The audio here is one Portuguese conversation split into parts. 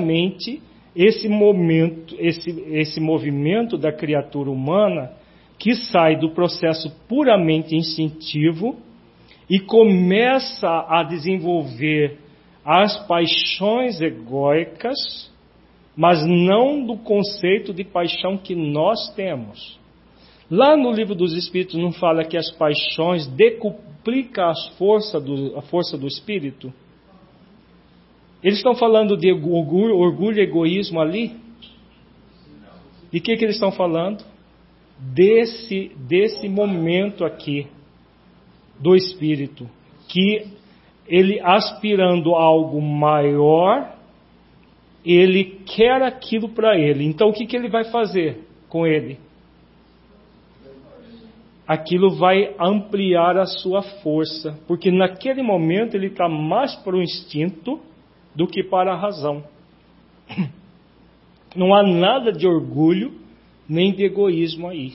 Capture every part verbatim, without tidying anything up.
justamente esse momento, esse, esse movimento da criatura humana que sai do processo puramente instintivo e começa a desenvolver as paixões egóicas, mas não do conceito de paixão que nós temos. Lá no Livro dos Espíritos não fala que as paixões decuplicam as força do, a força do espírito? Eles estão falando de orgulho, orgulho e egoísmo ali? E o que, que eles estão falando? Desse, desse momento aqui do espírito, que ele aspirando a algo maior, ele quer aquilo para ele. Então o que, que ele vai fazer com ele? Aquilo vai ampliar a sua força, porque naquele momento ele está mais para o instinto do que para a razão. Não há nada de orgulho nem de egoísmo aí.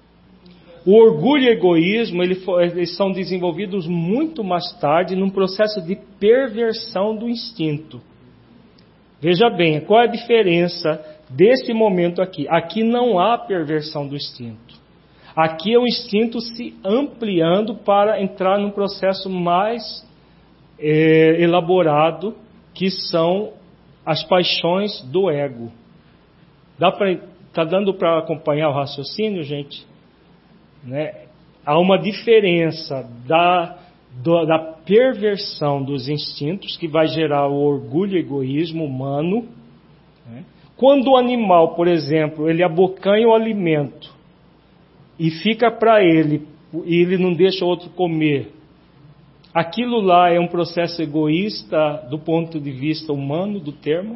O orgulho e o egoísmo eles, eles são desenvolvidos muito mais tarde num processo de perversão do instinto. Veja bem, qual é a diferença desse momento aqui? Aqui não há perversão do instinto. Aqui é o instinto se ampliando para entrar num processo mais é, elaborado, que são as paixões do ego. Dá para, tá dando para acompanhar o raciocínio, gente? Né? Há uma diferença da, do, da perversão dos instintos, que vai gerar o orgulho e egoísmo humano. Né? Quando o animal, por exemplo, ele abocanha o alimento e fica para ele, e ele não deixa o outro comer, aquilo lá é um processo egoísta do ponto de vista humano do termo?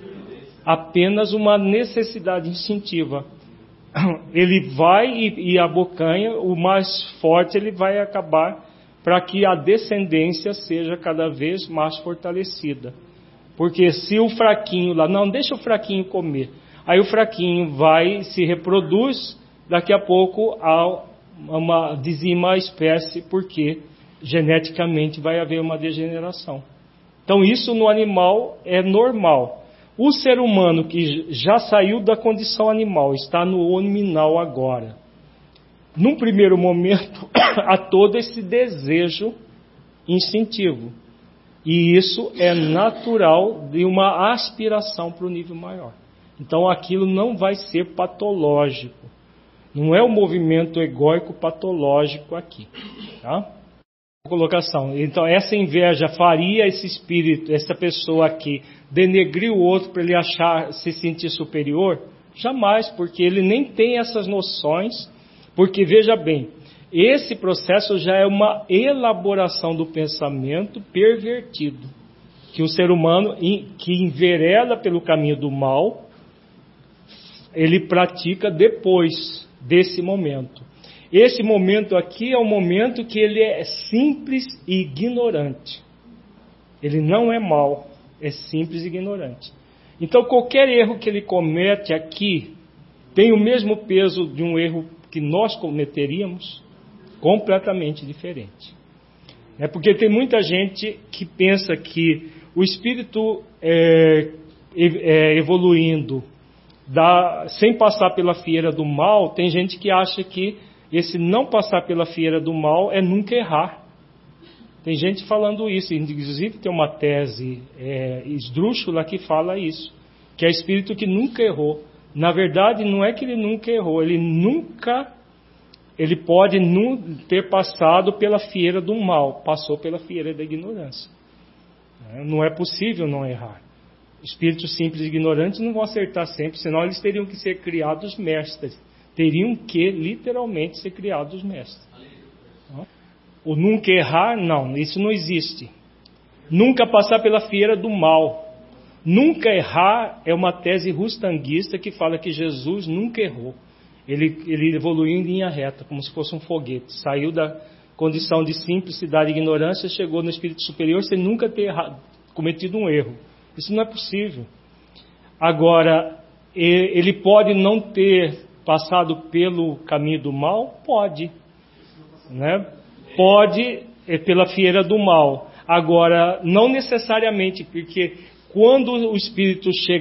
Apenas uma necessidade instintiva. Ele vai e, e abocanha, o mais forte ele vai acabar para que a descendência seja cada vez mais fortalecida. Porque se o fraquinho lá, não, deixa o fraquinho comer, aí o fraquinho vai, se reproduz, daqui a pouco há uma, dizima a espécie, porque geneticamente vai haver uma degeneração. Então isso no animal é normal. O ser humano que já saiu da condição animal, está no nominal agora. Num primeiro momento, há todo esse desejo instintivo. E isso é natural de uma aspiração para o nível maior. Então aquilo não vai ser patológico. Não é um movimento egóico patológico aqui. Tá? Colocação. Então essa inveja faria esse espírito, essa pessoa aqui, denegrir o outro para ele achar, se sentir superior? Jamais, porque ele nem tem essas noções, porque veja bem, esse processo já é uma elaboração do pensamento pervertido, que o ser humano que envereda pelo caminho do mal, ele pratica depois desse momento. Esse momento aqui é um momento que ele é simples e ignorante. Ele não é mau, é simples e ignorante. Então qualquer erro que ele comete aqui tem o mesmo peso de um erro que nós cometeríamos, completamente diferente. É porque tem muita gente que pensa que o espírito é, é, evoluindo da, sem passar pela fieira do mal, tem gente que acha que esse não passar pela fieira do mal é nunca errar. Tem gente falando isso, inclusive tem uma tese é, esdrúxula que fala isso, que é espírito que nunca errou. Na verdade, não é que ele nunca errou, ele nunca, ele pode não ter passado pela fieira do mal, passou pela fieira da ignorância. Não é possível não errar. Espíritos simples e ignorantes não vão acertar sempre, senão eles teriam que ser criados mestres. Teriam que, literalmente, ser criados mestres. O nunca errar, não, isso não existe. Nunca passar pela fieira do mal. Nunca errar é uma tese rustanguista que fala que Jesus nunca errou. Ele, ele evoluiu em linha reta, como se fosse um foguete. Saiu da condição de simplicidade e ignorância, chegou no espírito superior sem nunca ter errado, cometido um erro. Isso não é possível. Agora, ele pode não ter passado pelo caminho do mal? Pode. Né? Pode, é pela fieira do mal. Agora, não necessariamente, porque quando o espírito chega